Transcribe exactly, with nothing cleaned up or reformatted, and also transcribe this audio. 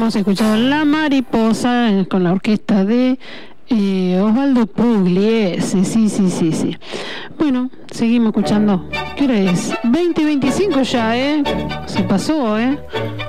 Habíamos escuchado La Mariposa eh, con la orquesta de eh, Osvaldo Pugliese. Sí, sí, sí, sí. Bueno, seguimos escuchando. ¿Qué hora es? veinte y veinticinco ya, ¿eh? Se pasó, ¿eh?